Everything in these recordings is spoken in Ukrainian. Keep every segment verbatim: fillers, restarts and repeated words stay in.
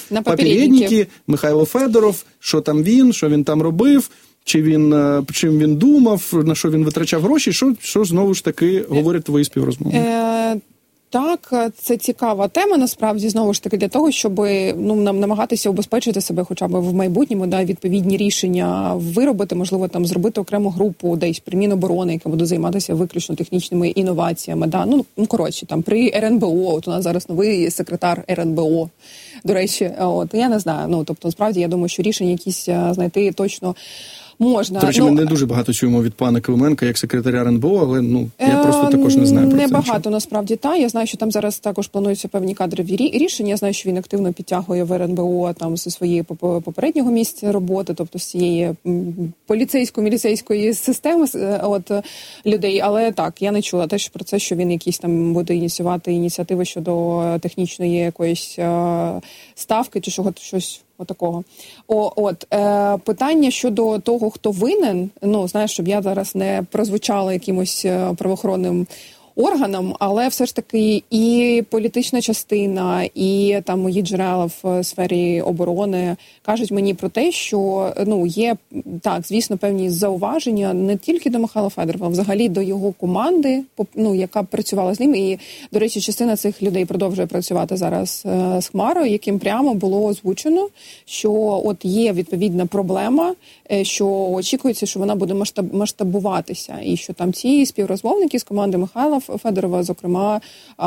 на попередники. Михайло Федоров, що там він, що він там робив, чи він, чим він думав, на що він витрачав гроші, що, що знову ж таки говорять твої співрозмовники? Е, так, це цікава тема, насправді, знову ж таки, для того, щоб ну, нам намагатися убезпечити себе хоча б в майбутньому, да, відповідні рішення виробити, можливо, там зробити окрему групу десь при Міноборони, яка буде займатися виключно технічними інноваціями. Да. Ну, ну, коротше, там при ер ен бе о, от у нас зараз новий секретар ер ен бе о, до речі, от, я не знаю, ну, тобто, насправді, я думаю, що рішення якісь знайти точно можна. До речі, ну, ми не дуже багато чуємо від пана Клименка як секретаря ер ен бе о, але ну, я просто також не знаю про це. Не багато, насправді, та. Я знаю, що там зараз також плануються певні кадрові рішення. Я знаю, що він активно підтягує в ер ен бе о там зі своєї попереднього місця роботи, тобто з цієї поліцейсько-міліцейської системи от, людей. Але так, я не чула теж про це, що він якісь там буде ініціювати ініціативи щодо технічної якоїсь е, ставки чи чого щось отакого. О, от, е, питання щодо того, хто винен, ну, знаєш, щоб я зараз не прозвучала якимось правоохоронним органам, але все ж таки і політична частина, і там мої джерела в сфері оборони кажуть мені про те, що ну є так, звісно, певні зауваження не тільки до Михайла Федорова, а взагалі до його команди, ну яка працювала з ним. І, до речі, частина цих людей продовжує працювати зараз е, з Хмарою, яким прямо було озвучено, що от є відповідна проблема, е, що очікується, що вона буде масштаб, масштабуватися, і що там ці співрозмовники з команди Михайла Федорова, зокрема,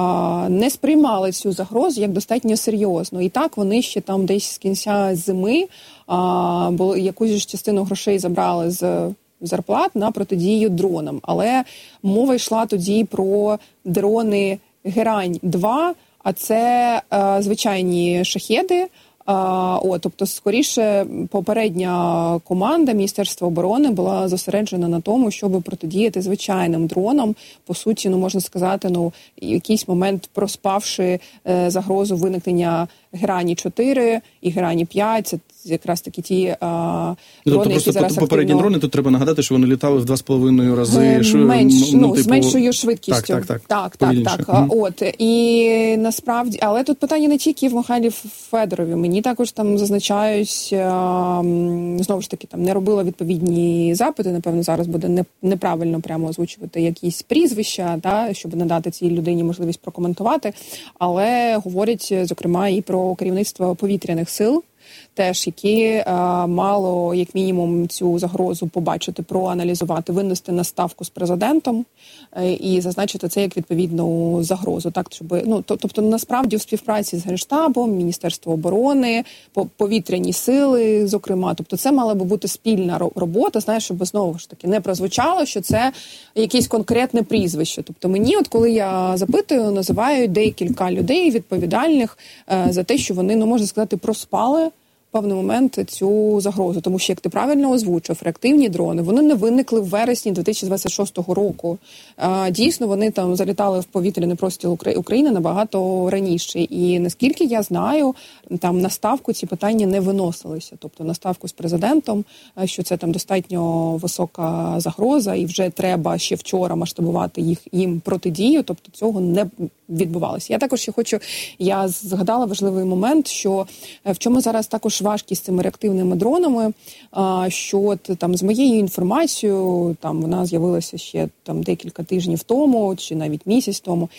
не сприймали цю загрозу як достатньо серйозно. І так вони ще там десь з кінця зими якусь ж частину грошей забрали з зарплат на протидію дронам. Але мова йшла тоді про дрони Герань два, а це звичайні шахеди. А, о, тобто, скоріше, попередня команда Міністерства оборони була зосереджена на тому, щоб протидіяти звичайним дронам. По суті, ну можна сказати, ну якийсь момент проспавши е, загрозу виникнення Герані чотири і Герані п'ять. Це якраз таки ті а, ну, дрони, тобто, які зараз попередні активно... дрони, тут треба нагадати, що вони літали в два з половиною рази Менш, ну, ну, типу... з меншою швидкістю. Так, так, так. Так, так, так. Mm-hmm. От, і насправді, але тут питання не тільки в Михайлі Федорові. Мені також там зазначають, а, знову ж таки, там не робила відповідні запити, напевно, зараз буде не, неправильно прямо озвучувати якісь прізвища, та, щоб надати цій людині можливість прокоментувати, але говорять, зокрема, і про керівництво повітряних сил, теж, які а, мало, як мінімум, цю загрозу побачити, проаналізувати, винести на ставку з президентом е, і зазначити це як відповідну загрозу. Так, щоб, ну, то, тобто, насправді, у співпраці з Генштабом, Міністерство оборони, повітряні сили, зокрема. Тобто, це мала би бути спільна робота, знаєш, щоб знову ж таки не прозвучало, що це якесь конкретне прізвище. Тобто, мені, от коли я запитую, називають декілька людей відповідальних е, за те, що вони, ну, можна сказати, проспали певний момент цю загрозу. Тому що, як ти правильно озвучив, реактивні дрони, вони не виникли в вересні дві тисячі двадцять шостого року. А, дійсно, вони там залітали в повітряний простір України набагато раніше. І наскільки я знаю, там на ставку ці питання не виносилися. Тобто на ставку з президентом, що це там достатньо висока загроза і вже треба ще вчора масштабувати їх їм протидію. Тобто цього не відбувалося. Я також ще хочу, я згадала важливий момент, що в чому зараз також важкість з цими реактивними дронами, що от, там з моєю інформацією, там вона з'явилася ще там декілька тижнів тому, чи навіть місяць тому,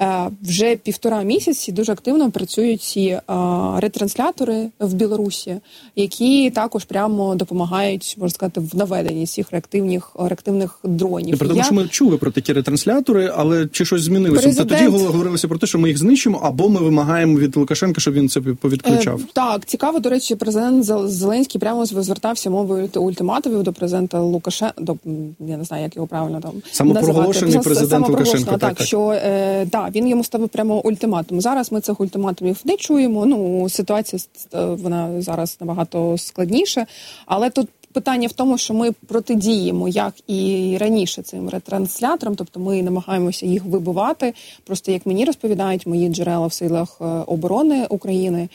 вже півтора місяці дуже активно працюють ці ретранслятори в Білорусі, які також прямо допомагають, можна сказати, в наведенні цих реактивних, реактивних дронів. Тому Я... що ми чули про такі ретранслятори, але чи щось змінилося? Президент... Тоді говорилося про те, що ми їх знищимо, або ми вимагаємо від Лукашенка, щоб він це повідключав. Е, так, цікаво, до речі, президент Зеленський прямо звертався мовою ультиматумів до президента Лукашенка, до, я не знаю, як його правильно там самопроголошений президент Лукашенко. Так, так, так, що е, да, він йому ставив прямо ультиматум. Зараз ми цих ультиматумів не чуємо, ну, ситуація, вона зараз набагато складніша, але тут питання в тому, що ми протидіємо, як і раніше, цим ретрансляторам, тобто ми намагаємося їх вибивати. Просто, як мені розповідають мої джерела в силах оборони України,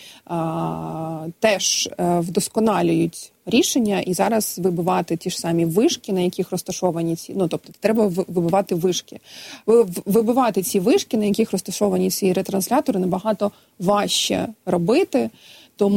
а, теж а, вдосконалюють рішення і зараз вибивати ті ж самі вишки, на яких розташовані ці, ну, тобто треба вибивати вишки. Вибивати ці вишки, на яких розташовані ці ретранслятори, набагато важче робити,